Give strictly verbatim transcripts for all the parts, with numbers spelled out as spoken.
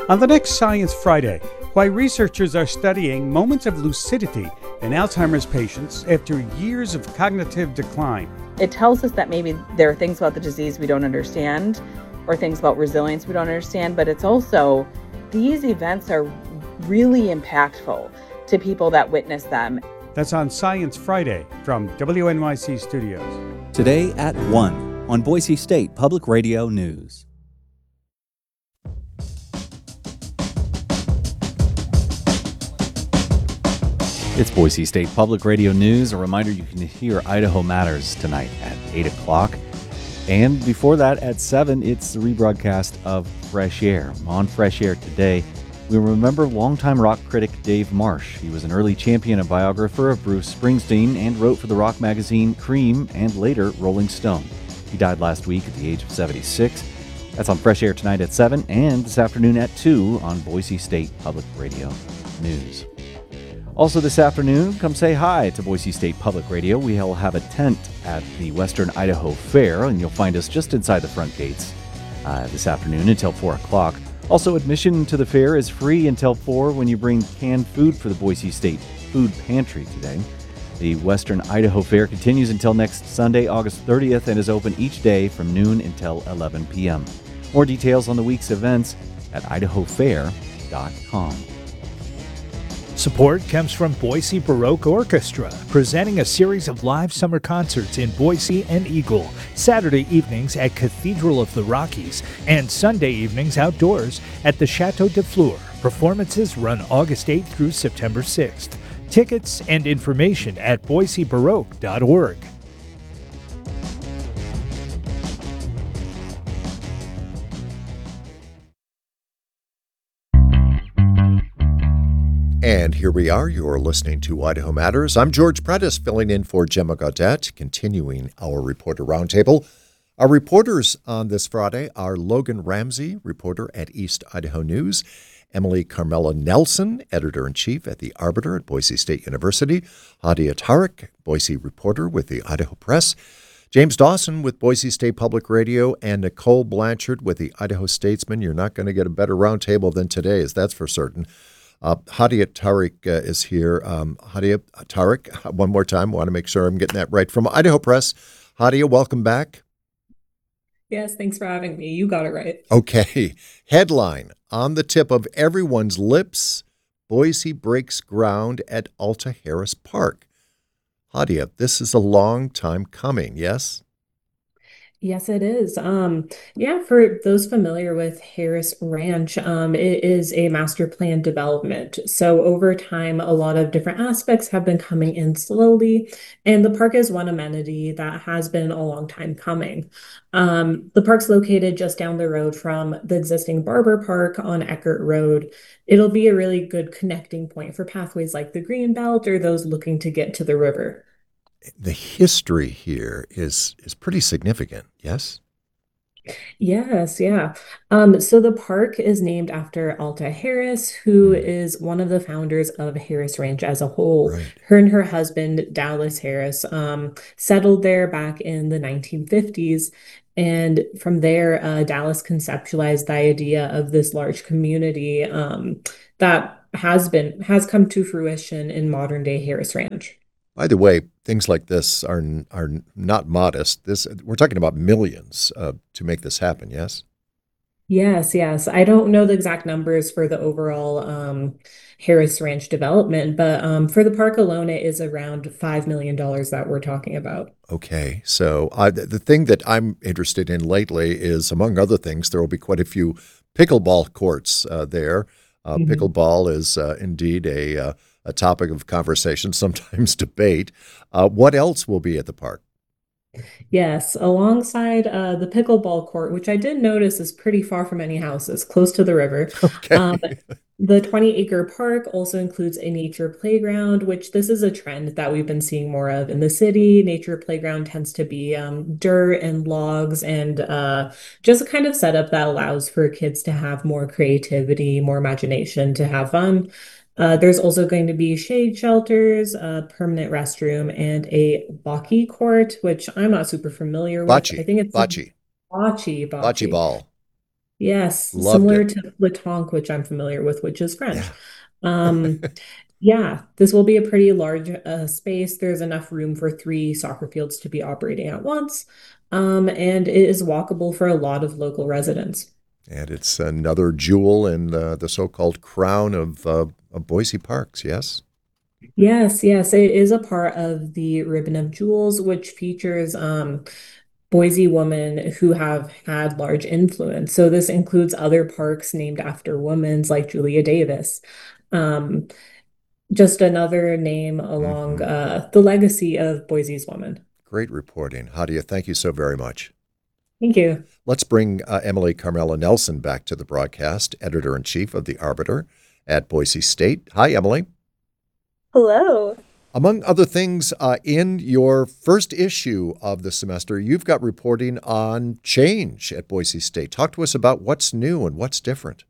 On the next Science Friday, why researchers are studying moments of lucidity in Alzheimer's patients after years of cognitive decline. It tells us that maybe there are things about the disease we don't understand or things about resilience we don't understand, but it's also these events are really impactful to people that witness them. That's on Science Friday from W N Y C Studios. Today at one on Boise State Public Radio News. It's Boise State Public Radio News. A reminder, you can hear Idaho Matters tonight at eight o'clock. And before that, at seven, it's the rebroadcast of Fresh Air. On Fresh Air today, we remember longtime rock critic Dave Marsh. He was an early champion and biographer of Bruce Springsteen and wrote for the rock magazine Cream and later Rolling Stone. He died last week at the age of seventy-six. That's on Fresh Air tonight at seven and this afternoon at two on Boise State Public Radio News. Also this afternoon, come say hi to Boise State Public Radio. We will have a tent at the Western Idaho Fair, and you'll find us just inside the front gates uh, this afternoon until four o'clock. Also, admission to the fair is free until four when you bring canned food for the Boise State Food Pantry today. The Western Idaho Fair continues until next Sunday, August thirtieth, and is open each day from noon until eleven p.m. More details on the week's events at idaho fair dot com. Support comes from Boise Baroque Orchestra, presenting a series of live summer concerts in Boise and Eagle, Saturday evenings at Cathedral of the Rockies, and Sunday evenings outdoors at the Chateau de Fleur. Performances run August eighth through September sixth. Tickets and information at boise baroque dot org. And here we are. You're listening to Idaho Matters. I'm George Prentice, filling in for Gemma Gaudette, continuing our Reporter Roundtable. Our reporters on this Friday are Logan Ramsey, reporter at East Idaho News, Emily Carmela Nelson, editor-in-chief at The Arbiter at Boise State University, Hadia Tariq, Boise reporter with the Idaho Press, James Dawson with Boise State Public Radio, and Nicole Blanchard with the Idaho Statesman. You're not going to get a better roundtable than today's, that's for certain. Uh, Hadia Tariq uh, is here. Um, Hadia Tariq, one more time, want to make sure I'm getting that right. From Idaho Press, Hadia, welcome back. Yes, thanks for having me. You got it right. Okay. Headline, on the tip of everyone's lips, Boise breaks ground at Alta Harris Park. Hadia, this is a long time coming, yes? Yes, it is. Um, yeah, for those familiar with Harris Ranch, um, it is a master plan development. So over time, a lot of different aspects have been coming in slowly, and the park is one amenity that has been a long time coming. Um, the park's located just down the road from the existing Barber Park on Eckert Road. It'll be a really good connecting point for pathways like the Greenbelt or those looking to get to the river. The history here is is pretty significant, yes? Yes, yeah. Um, so the park is named after Alta Harris, who Mm, is one of the founders of Harris Ranch as a whole. right. Her and her husband, Dallas Harris, um, settled there back in the nineteen fifties. And from there, uh, Dallas conceptualized the idea of this large community um, that has been has come to fruition in modern day Harris Ranch. By the way, things like this are are not modest. This we're talking about millions uh, to make this happen, yes? Yes, yes. I don't know the exact numbers for the overall um, Harris Ranch development, but um, for the park alone, it is around five million dollars that we're talking about. Okay, so uh, the, the thing that I'm interested in lately is, among other things, there will be quite a few pickleball courts uh, there. Uh, Mhm. pickleball is uh, indeed a uh, a topic of conversation, sometimes debate. Uh, what else will be at the park? Yes, alongside uh, the pickleball court, which I did notice is pretty far from any houses, close to the river. Okay. Um, the twenty acre park also includes a nature playground, which this is a trend that we've been seeing more of in the city. Nature playground tends to be um, dirt and logs and uh, just a kind of setup that allows for kids to have more creativity, more imagination, to have fun. Uh, there's also going to be shade shelters, a permanent restroom, and a bocce court, which I'm not super familiar with. I Bocce, think it's bocce, bocce, bocce bocce. ball. Yes, Loved similar it. to Letonque, which I'm familiar with, which is French. Yeah. Um, yeah, this will be a pretty large uh, space. There's enough room for three soccer fields to be operating at once. Um, and it is walkable for a lot of local residents. And it's another jewel in uh, the so-called crown of, uh, of Boise parks, yes? Yes, yes, it is a part of the Ribbon of Jewels, which features um, Boise women who have had large influence. So this includes other parks named after women like Julia Davis. Um, just another name along Hmm. uh, the legacy of Boise's women. Great reporting. Hadia, thank you so very much. Thank you. Let's bring uh, Emily Carmela Nelson back to the broadcast, editor-in-chief of the Arbiter at Boise State. Hi, Emily. Hello. Among other things, uh, in your first issue of the semester, you've got reporting on change at Boise State. Talk to us about what's new and what's different.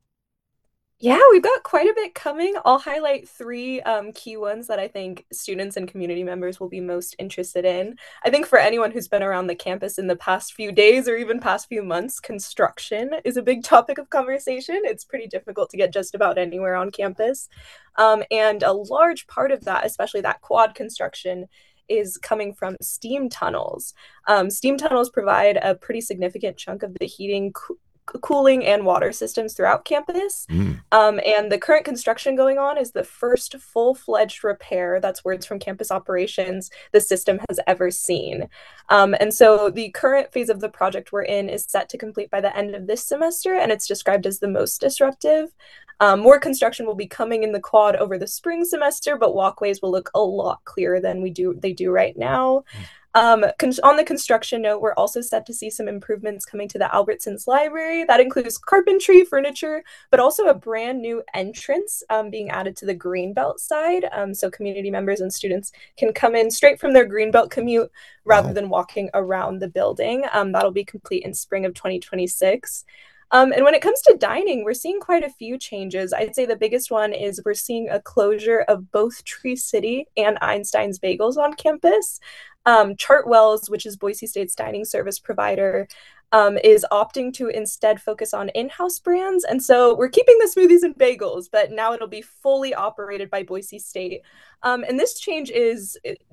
Yeah, we've got quite a bit coming. I'll highlight three um, key ones that I think students and community members will be most interested in. I think for anyone who's been around the campus in the past few days or even past few months, construction is a big topic of conversation. It's pretty difficult to get just about anywhere on campus. Um, and a large part of that, especially that quad construction, is coming from steam tunnels. Um, steam tunnels provide a pretty significant chunk of the heating, cooling and water systems throughout campus. Mm. Um, and the current construction going on is the first full-fledged repair, that's words from campus operations, the system has ever seen. Um, and so the current phase of the project we're in is set to complete by the end of this semester, and it's described as the most disruptive. Um, more construction will be coming in the quad over the spring semester, but walkways will look a lot clearer than we do they do right now. Mm. Um, on the construction note, we're also set to see some improvements coming to the Albertsons Library. That includes carpentry, furniture, but also a brand new entrance um, being added to the Greenbelt side. Um, so community members and students can come in straight from their Greenbelt commute rather wow. than walking around the building. Um, that'll be complete in spring of twenty twenty-six. Um, and when it comes to dining, we're seeing quite a few changes. I'd say the biggest one is we're seeing a closure of both Tree City and Einstein's Bagels on campus. Um, Chartwells, which is Boise State's dining service provider, um, is opting to instead focus on in-house brands. And so we're keeping the smoothies and bagels, but now it'll be fully operated by Boise State. Um, and this change is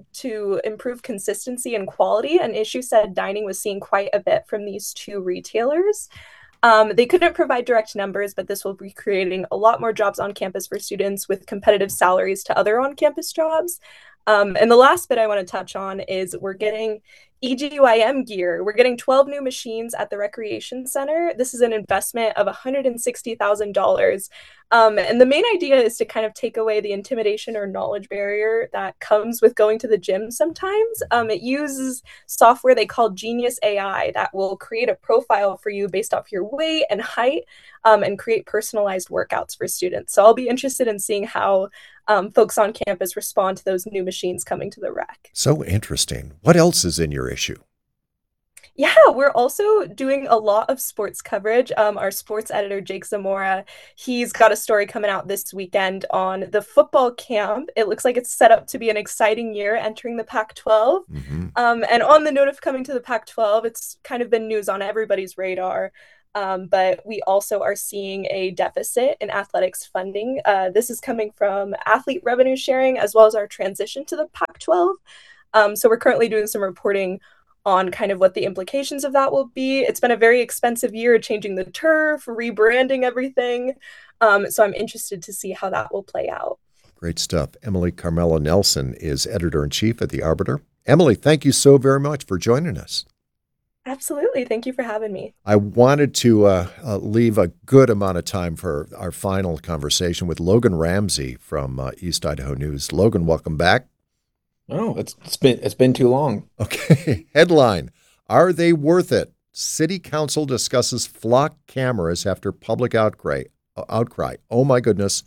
to improve consistency and quality. And Issue said dining was seeing quite a bit from these two retailers. Um, they couldn't provide direct numbers, but this will be creating a lot more jobs on campus for students with competitive salaries to other on-campus jobs. Um, and the last bit I want to touch on is we're getting E G U I M gear. We're getting twelve new machines at the Recreation Center. This is an investment of one hundred sixty thousand dollars. Um, and the main idea is to kind of take away the intimidation or knowledge barrier that comes with going to the gym sometimes. Um, it uses software they call Genius A I that will create a profile for you based off your weight and height um, and create personalized workouts for students. So I'll be interested in seeing how um, folks on campus respond to those new machines coming to the rec. So interesting. What else is in your issue? Yeah, we're also doing a lot of sports coverage. Um, our sports editor, Jake Zamora, he's got a story coming out this weekend on the football camp. It looks like it's set up to be an exciting year entering the Pac twelve. Mm-hmm. Um, and on the note of coming to the Pac twelve, it's kind of been news on everybody's radar. Um, but we also are seeing a deficit in athletics funding. Uh, this is coming from athlete revenue sharing as well as our transition to the Pac twelve. Um, so we're currently doing some reporting on kind of what the implications of that will be. It's been a very expensive year changing the turf, rebranding everything. Um, so I'm interested to see how that will play out. Great stuff. Emily Carmela Nelson is editor-in-chief at The Arbiter. Emily, thank you so very much for joining us. Absolutely. Thank you for having me. I wanted to uh, uh, leave a good amount of time for our final conversation with Logan Ramsey from uh, East Idaho News. Logan, welcome back. Oh, it's, it's been it's been too long. Okay. Headline: Are they worth it? City Council discusses flock cameras after public outcry. Outcry. Oh my goodness.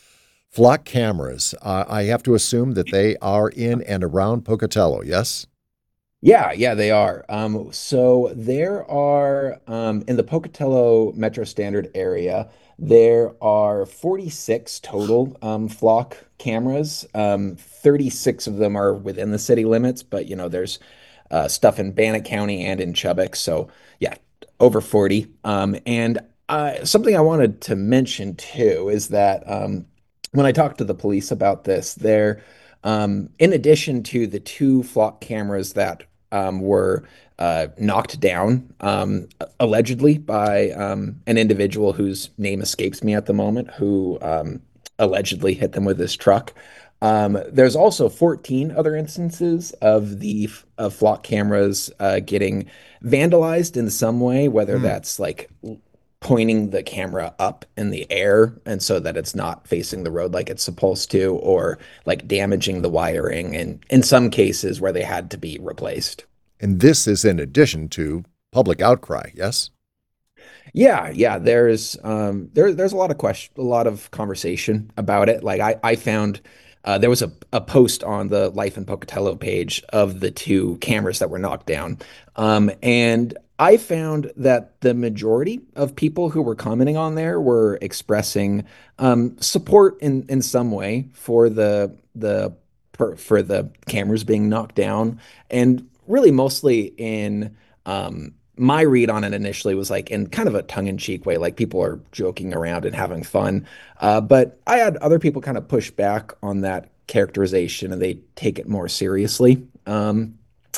Flock cameras. Uh, I have to assume that they are in and around Pocatello. Yes. Yeah, yeah, they are. Um, so there are um, in the Pocatello Metro Standard area, there are forty-six total um, flock cameras. Um, thirty-six of them are within the city limits, but you know, there's uh, stuff in Bannock County and in Chubbuck. So yeah, over forty. Um, and uh, something I wanted to mention too is that um, when I talked to the police about this, there, um, in addition to the two flock cameras that um, were uh, knocked down um, allegedly by um, an individual whose name escapes me at the moment, who um, allegedly hit them with his truck. Um, there's also fourteen other instances of the of flock cameras uh, getting vandalized in some way, whether Hmm. that's like pointing the camera up in the air and so that it's not facing the road like it's supposed to, or like damaging the wiring, and in some cases where they had to be replaced. And this is in addition to public outcry, yes? Yeah, yeah. There's um there there's a lot of question, a lot of conversation about it. Like I I found uh, there was a, a post on the Life in Pocatello page of the two cameras that were knocked down. Um, and I found that the majority of people who were commenting on there were expressing um, support in in some way for the the for, for the cameras being knocked down, and really mostly in um, my read on it initially was like in kind of a tongue-in-cheek way, like people are joking around and having fun. Uh, but I had other people kind of push back on that characterization and they take it more seriously. Um,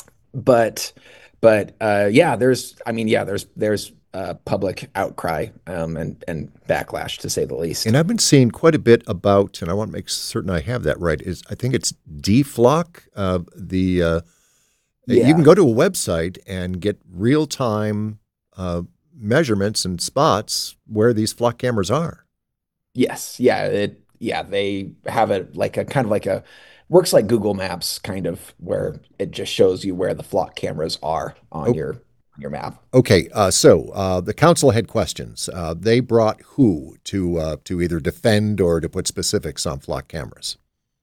but but uh, yeah, there's I mean, yeah, there's there's uh, public outcry um, and and backlash to say the least. And I've been seeing quite a bit about, and I want to make certain I have that right, is I think it's D-Flock, uh, the uh, Yeah. you can go to a website and get real-time uh, measurements and spots where these flock cameras are. Yes, yeah, it yeah, they have it like a kind of like a works like Google Maps kind of where it just shows you where the flock cameras are on Oh. your your map. Okay, uh, so uh, the council had questions. Uh, they brought who to uh, to either defend or to put specifics on flock cameras?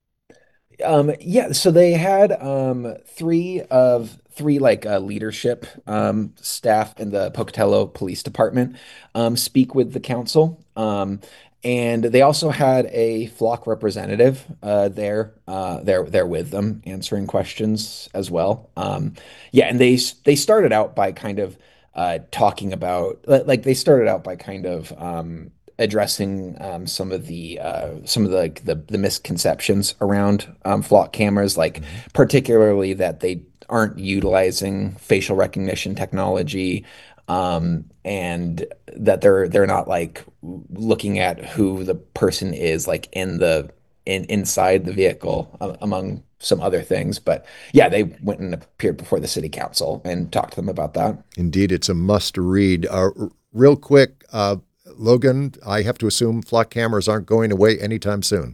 Um, yeah, so they had um three of three like uh, leadership um staff in the Pocatello Police Department um speak with the council. Um and they also had a flock representative uh there uh there there with them answering questions as well. Um yeah, and they they started out by kind of uh talking about li- like they started out by kind of um addressing um, some of the uh, some of the, like, the the misconceptions around um, flock cameras, like particularly that they aren't utilizing facial recognition technology, um, and that they're they're not like looking at who the person is like in the in inside the vehicle, uh, among some other things. But yeah, they went and appeared before the city council and talked to them about that. Indeed, it's a must read. Uh, r- real quick, uh, Logan, I have to assume flock cameras aren't going away anytime soon.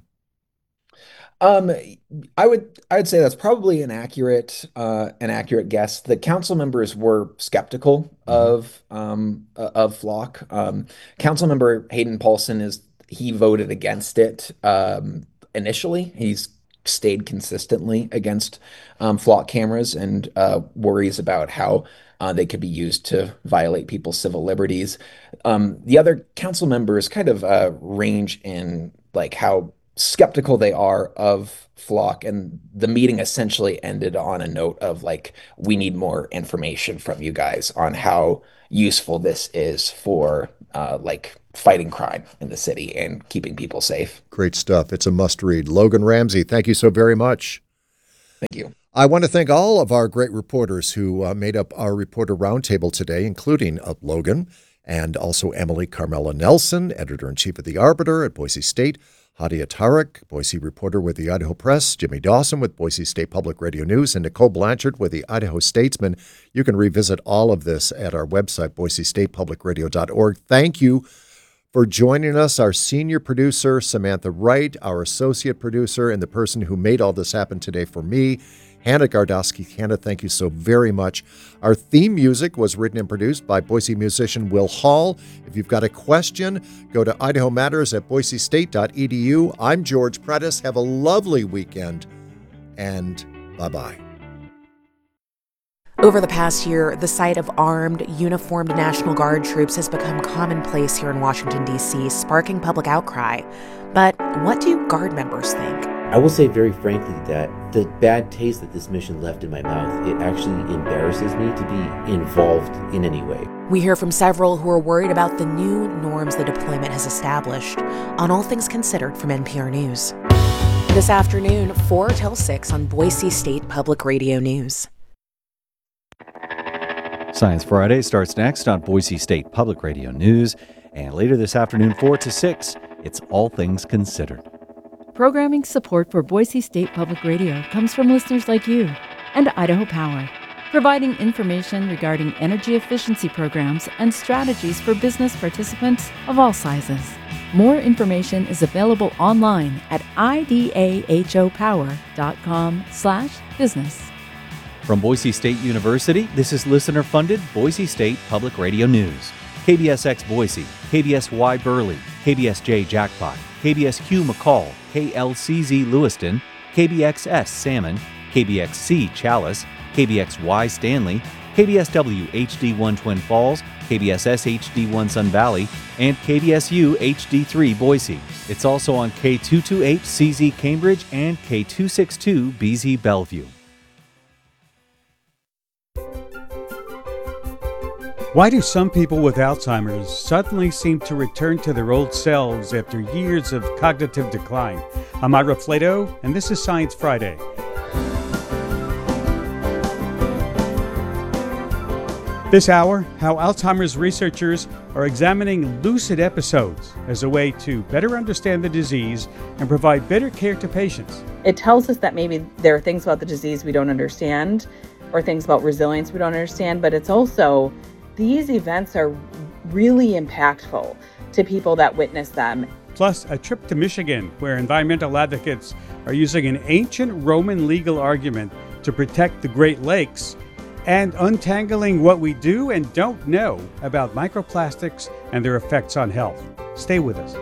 Um, I would I would say that's probably an accurate uh, an accurate guess. The council members were skeptical of um, uh, of Flock. Um, Council member Hayden Paulson is he voted against it um, initially. He's stayed consistently against um, Flock cameras and uh, worries about how uh, they could be used to violate people's civil liberties. Um, the other council members kind of uh, range in like how skeptical they are of Flock, and the meeting essentially ended on a note of like, we need more information from you guys on how useful this is for uh, like fighting crime in the city and keeping people safe. Great stuff. It's a must read. Logan Ramsey, thank you so very much. Thank you. I want to thank all of our great reporters who uh, made up our reporter roundtable today, including uh, Logan and also Emily Carmela Nelson, editor-in-chief of The Arbiter at Boise State, Hadia Tarek, Boise reporter with the Idaho Press, Jimmy Dawson with Boise State Public Radio News, and Nicole Blanchard with the Idaho Statesman. You can revisit all of this at our website, boise state public radio dot org. Thank you for joining us, our senior producer, Samantha Wright, our associate producer, and the person who made all this happen today for me, Hannah Gardowski. Hannah, thank you so very much. Our theme music was written and produced by Boise musician Will Hall. If you've got a question, go to Idaho Matters at boise state dot e d u. I'm George Predis. Have a lovely weekend, and bye-bye. Over the past year, the sight of armed, uniformed National Guard troops has become commonplace here in Washington, D C, sparking public outcry. But what do Guard members think? I will say very frankly that the bad taste that this mission left in my mouth, it actually embarrasses me to be involved in any way. We hear from several who are worried about the new norms the deployment has established on All Things Considered from N P R News. This afternoon, four till six on Boise State Public Radio News. Science Friday starts next on Boise State Public Radio News. And later this afternoon, four to six, it's All Things Considered. Programming support for Boise State Public Radio comes from listeners like you and Idaho Power, providing information regarding energy efficiency programs and strategies for business participants of all sizes. More information is available online at idahopower.com slash business. From Boise State University, this is listener-funded Boise State Public Radio News. K B S X Boise, K B S Y Burley, K B S J Jackpot, K B S Q McCall, K L C Z Lewiston, K B X S Salmon, K B X C Chalice, K B X Y Stanley, K B S W H D one Twin Falls, K B S S H D one Sun Valley, and K B S U H D three Boise. It's also on K two twenty-eight C Z Cambridge and K two sixty-two B Z Bellevue. Why do some people with Alzheimer's suddenly seem to return to their old selves after years of cognitive decline? I'm Ira Flato, and this is Science Friday. This hour, how Alzheimer's researchers are examining lucid episodes as a way to better understand the disease and provide better care to patients. It tells us that maybe there are things about the disease we don't understand, or things about resilience we don't understand, but it's also these events are really impactful to people that witness them. Plus, a trip to Michigan, where environmental advocates are using an ancient Roman legal argument to protect the Great Lakes, and untangling what we do and don't know about microplastics and their effects on health. Stay with us.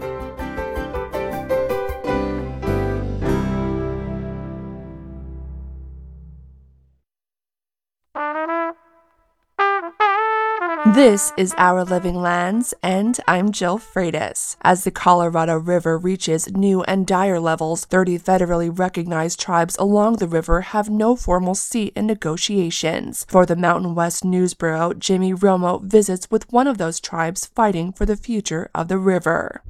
This is Our Living Lands, and I'm Jill Freitas. As the Colorado River reaches new and dire levels, thirty federally recognized tribes along the river have no formal seat in negotiations. For the Mountain West News Bureau, Jimmy Romo visits with one of those tribes fighting for the future of the river.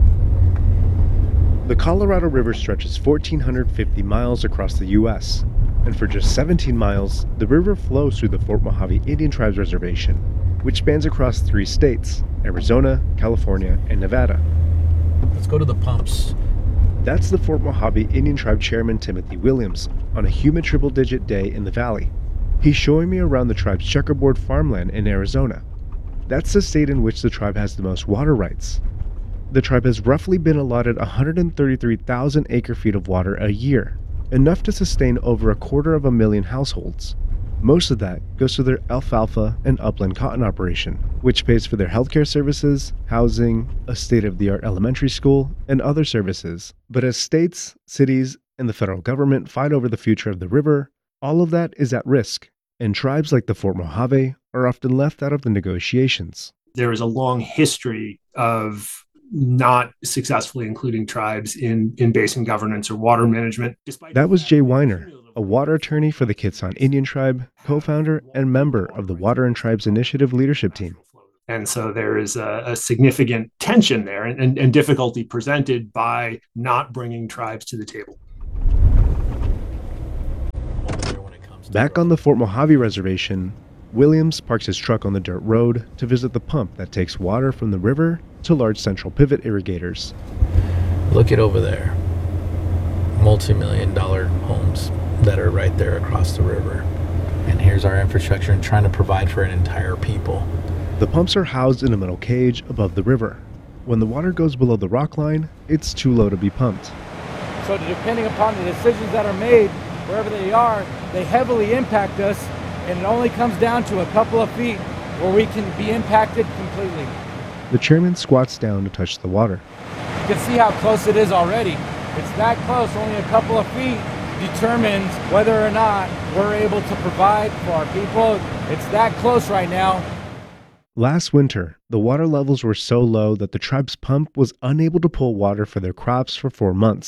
The Colorado River stretches one thousand four hundred fifty miles across the U S, and for just seventeen miles, the river flows through the Fort Mojave Indian Tribes Reservation, which spans across three states, Arizona, California, and Nevada. Let's go to the pumps. That's the Fort Mojave Indian Tribe Chairman Timothy Williams on a humid triple-digit day in the valley. He's showing me around the tribe's checkerboard farmland in Arizona. That's the state in which the tribe has the most water rights. The tribe has roughly been allotted one hundred thirty-three thousand acre-feet of water a year, enough to sustain over a quarter of a million households. Most of that goes to their alfalfa and upland cotton operation, which pays for their healthcare services, housing, a state-of-the-art elementary school, and other services. But as states, cities, and the federal government fight over the future of the river, all of that is at risk, and tribes like the Fort Mojave are often left out of the negotiations. There is a long history of not successfully including tribes in, in basin governance or water management. That was Jay Weiner, a water attorney for the Kitsap Indian Tribe, co-founder and member of the Water and Tribes Initiative leadership team. And so there is a, a significant tension there and, and, and difficulty presented by not bringing tribes to the table. Back on the Fort Mojave Reservation, Williams parks his truck on the dirt road to visit the pump that takes water from the river to large central pivot irrigators. Look it over there. Multi-million dollar homes that are right there across the river. And here's our infrastructure and trying to provide for an entire people. The pumps are housed in a metal cage above the river. When the water goes below the rock line, it's too low to be pumped. So depending upon the decisions that are made, wherever they are, they heavily impact us, and it only comes down to a couple of feet where we can be impacted completely. The chairman squats down to touch the water. You can see how close it is already. It's that close, only a couple of feet determines whether or not we're able to provide for our people. It's that close right now. Last winter, the water levels were so low that the tribe's pump was unable to pull water for their crops for four months.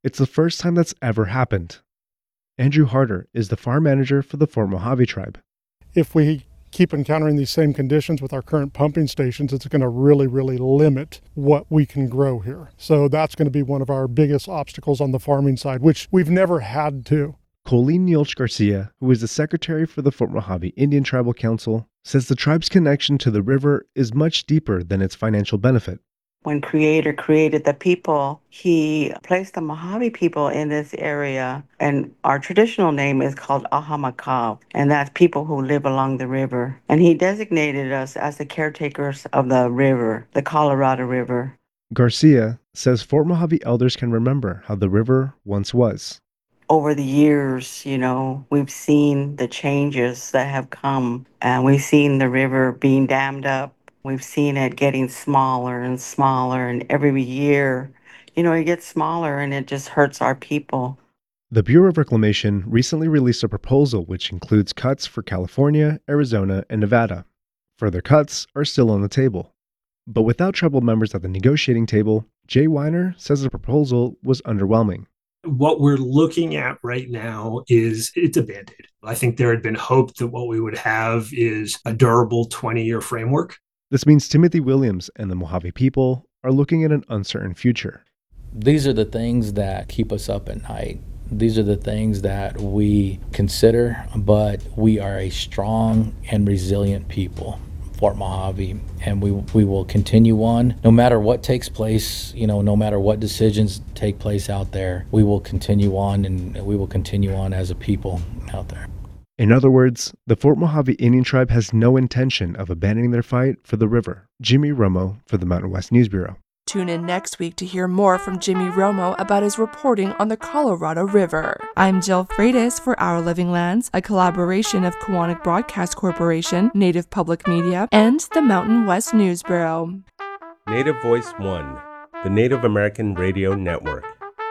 It's the first time that's ever happened. Andrew Harder is the farm manager for the Fort Mojave tribe. If we keep encountering these same conditions with our current pumping stations, it's going to really, really limit what we can grow here. So that's going to be one of our biggest obstacles on the farming side, which we've never had to. Colleen Nealch Garcia, who is the secretary for the Fort Mojave Indian Tribal Council, says the tribe's connection to the river is much deeper than its financial benefit. When Creator created the people, he placed the Mojave people in this area, and our traditional name is called Ahamakaw, and that's people who live along the river. And he designated us as the caretakers of the river, the Colorado River. Garcia says Fort Mojave elders can remember how the river once was. Over the years, you know, we've seen the changes that have come, and we've seen the river being dammed up. We've seen it getting smaller and smaller, and every year, you know, it gets smaller and it just hurts our people. The Bureau of Reclamation recently released a proposal which includes cuts for California, Arizona, and Nevada. Further cuts are still on the table. But without tribal members at the negotiating table, Jay Weiner says the proposal was underwhelming. What we're looking at right now is it's a Band-Aid. I think there had been hope that what we would have is a durable twenty-year framework. This means Timothy Williams and the Mojave people are looking at an uncertain future. These are the things that keep us up at night. These are the things that we consider, but we are a strong and resilient people, Fort Mojave, and we we will continue on no matter what takes place, you know, no matter what decisions take place out there. We will continue on, and we will continue on as a people out there. In other words, the Fort Mojave Indian Tribe has no intention of abandoning their fight for the river. Jimmy Romo for the Mountain West News Bureau. Tune in next week to hear more from Jimmy Romo about his reporting on the Colorado River. I'm Jill Freitas for Our Living Lands, a collaboration of Kiwanis Broadcast Corporation, Native Public Media, and the Mountain West News Bureau. Native Voice One, the Native American Radio Network.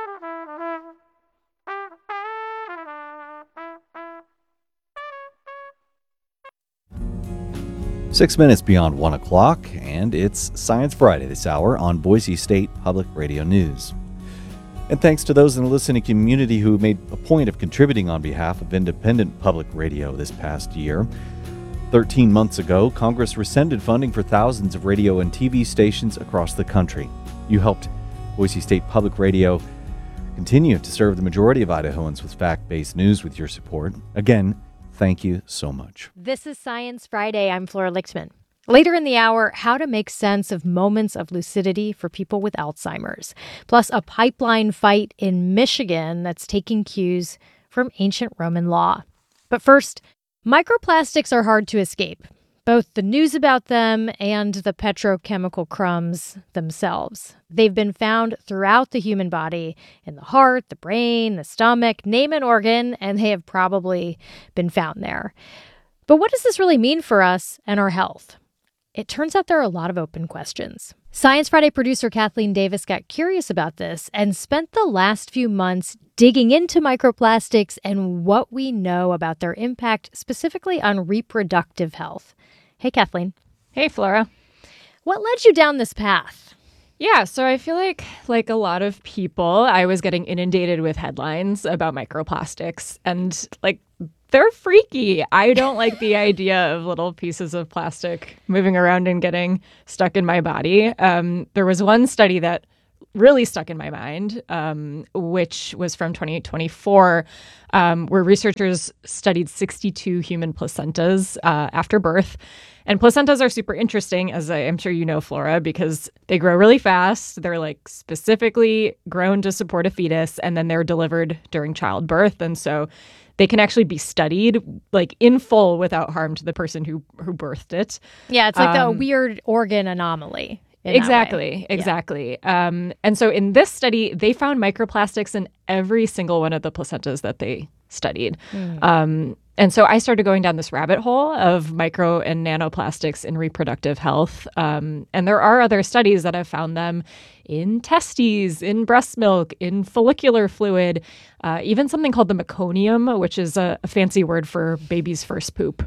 Six minutes beyond one o'clock, and it's Science Friday this hour on Boise State Public Radio News. And thanks to those in the listening community who made a point of contributing on behalf of independent public radio this past year. Thirteen months ago, Congress rescinded funding for thousands of radio and T V stations across the country. You helped Boise State Public Radio continue to serve the majority of Idahoans with fact-based news with your support. Again, thank you so much. This is Science Friday. I'm Flora Lichtman. Later in the hour, how to make sense of moments of lucidity for people with Alzheimer's, plus a pipeline fight in Michigan that's taking cues from ancient Roman law. But first, microplastics are hard to escape, both the news about them and the petrochemical crumbs themselves. They've been found throughout the human body, in the heart, the brain, the stomach, name an organ, and they have probably been found there. But what does this really mean for us and our health? It turns out there are a lot of open questions. Science Friday producer Kathleen Davis got curious about this and spent the last few months digging into microplastics and what we know about their impact specifically on reproductive health. Hey, Kathleen. Hey, Flora. What led you down this path? Yeah, so I feel like, like a lot of people, I was getting inundated with headlines about microplastics, and like, they're freaky. I don't like the idea of little pieces of plastic moving around and getting stuck in my body. Um, there was one study that really stuck in my mind, um, which was from twenty twenty-four, um, where researchers studied sixty-two human placentas uh, after birth. And placentas are super interesting, as I am sure you know, Flora, because they grow really fast. They're like specifically grown to support a fetus, and then they're delivered during childbirth. And so they can actually be studied like in full without harm to the person who who birthed it. Yeah, it's like um, the weird organ anomaly. Exactly, exactly. Yeah. Um, and so in this study, they found microplastics in every single one of the placentas that they studied. Mm. Um, and so I started going down this rabbit hole of micro and nanoplastics in reproductive health. Um, and there are other studies that have found them in testes, in breast milk, in follicular fluid, uh, even something called the meconium, which is a, a fancy word for baby's first poop.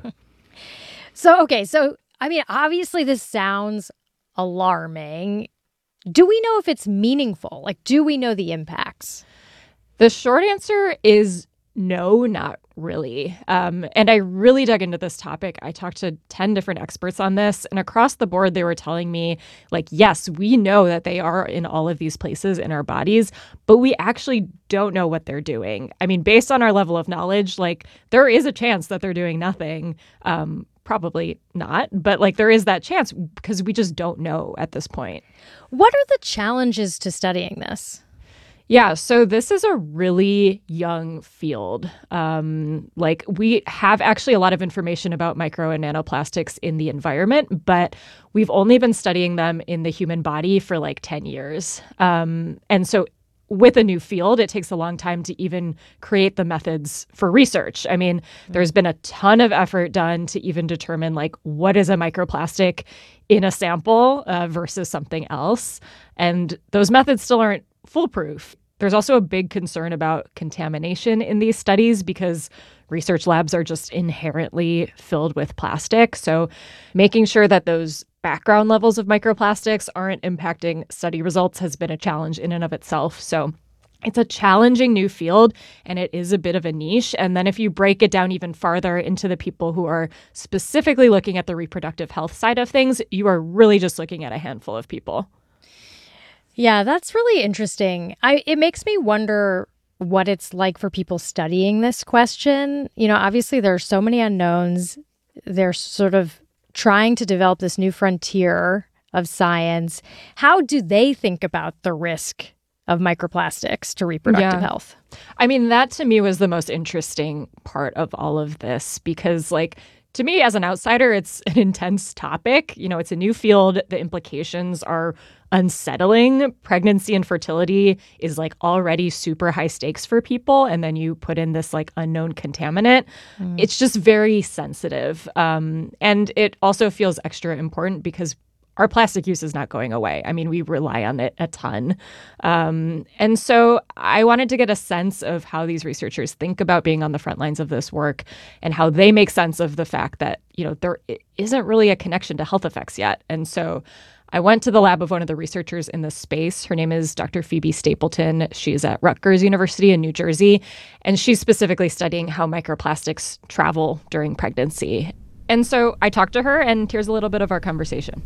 So, okay, so, I mean, obviously this sounds alarming. Do we know if it's meaningful? Like, do we know the impacts? The short answer is no, not really. Um, and I really dug into this topic. I talked to ten different experts on this, and across the board, they were telling me, like, yes, we know that they are in all of these places in our bodies, but we actually don't know what they're doing. I mean, based on our level of knowledge, like, there is a chance that they're doing nothing. Um, probably not, but like, there is that chance because we just don't know at this point. What are the challenges to studying this? Yeah, so this is a really young field. Um, like, we have actually a lot of information about micro and nanoplastics in the environment, but we've only been studying them in the human body for like ten years. Um, and so with a new field, it takes a long time to even create the methods for research. I mean, mm-hmm. there's been a ton of effort done to even determine, like, what is a microplastic in a sample uh, versus something else. And those methods still aren't foolproof. There's also a big concern about contamination in these studies because research labs are just inherently filled with plastic. So making sure that those background levels of microplastics aren't impacting study results has been a challenge in and of itself. So it's a challenging new field, and it is a bit of a niche. And then if you break it down even farther into the people who are specifically looking at the reproductive health side of things, you are really just looking at a handful of people. Yeah, that's really interesting. I it makes me wonder what it's like for people studying this question. You know, obviously there are so many unknowns. They're sort of trying to develop this new frontier of science. How do they think about the risk of microplastics to reproductive Yeah. health? I mean, that to me was the most interesting part of all of this because, like, to me as an outsider, it's an intense topic. You know, it's a new field. The implications are unsettling. Pregnancy and fertility is like already super high stakes for people. And then you put in this like unknown contaminant. Mm. It's just very sensitive. Um, and it also feels extra important because our plastic use is not going away. I mean, we rely on it a ton. Um, and so I wanted to get a sense of how these researchers think about being on the front lines of this work and how they make sense of the fact that, you know, there isn't really a connection to health effects yet. And so I went to the lab of one of the researchers in this space. Her name is Doctor Phoebe Stapleton. She's at Rutgers University in New Jersey, and she's specifically studying how microplastics travel during pregnancy. And so I talked to her, and here's a little bit of our conversation.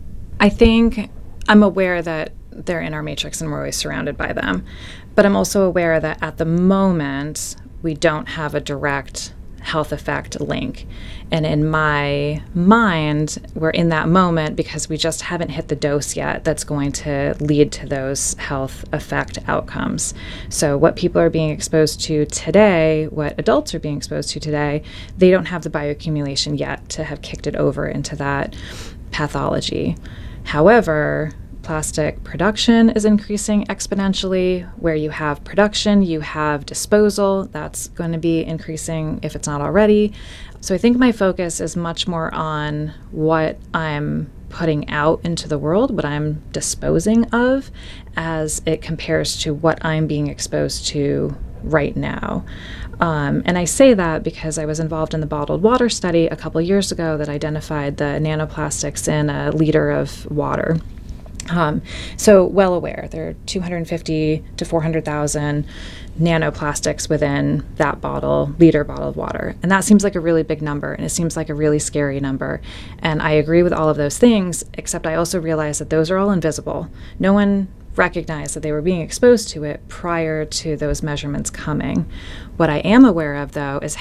I think I'm aware that they're in our matrix and we're always surrounded by them. But I'm also aware that at the moment, we don't have a direct health effect link. And in my mind, we're in that moment because we just haven't hit the dose yet that's going to lead to those health effect outcomes. So what people are being exposed to today, what adults are being exposed to today, they don't have the bioaccumulation yet to have kicked it over into that pathology. However, plastic production is increasing exponentially. Where you have production, you have disposal. That's going to be increasing if it's not already. So I think my focus is much more on what I'm putting out into the world, what I'm disposing of, as it compares to what I'm being exposed to right now. Um, and I say that because I was involved in the bottled water study a couple years ago that identified the nanoplastics in a liter of water. Um, so well aware, there are two hundred fifty to four hundred thousand nanoplastics within that bottle, liter bottle of water. And that seems like a really big number, and it seems like a really scary number. And I agree with all of those things, except I also realize that those are all invisible. No one recognized that they were being exposed to it prior to those measurements coming. What I am aware of, though, is